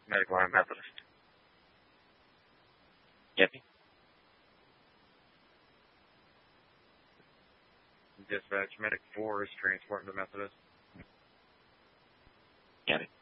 Medical Line Methodist. Copy. Dispatch, Medic 4 is transporting to Methodist. Copy.